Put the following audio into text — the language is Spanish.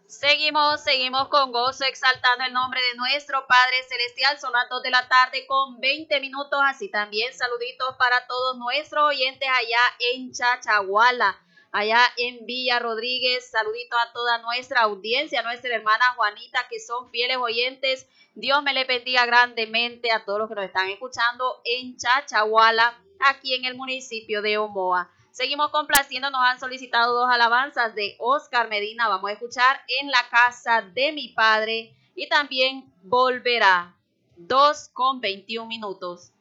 Seguimos con gozo, exaltando el nombre de nuestro Padre Celestial. Son las 2 de la tarde con 20 minutos. Así también saluditos para todos nuestros oyentes allá en Chachaguala, allá en Villa Rodríguez. Saluditos a toda nuestra audiencia, a nuestra hermana Juanita, que son fieles oyentes. Dios me le bendiga grandemente a todos los que nos están escuchando en Chachaguala, aquí en el municipio de Omoa. Seguimos complaciendo, nos han solicitado 2 alabanzas de Oscar Medina. Vamos a escuchar En la casa de mi padre y también Volverá, 2 con 21 minutos.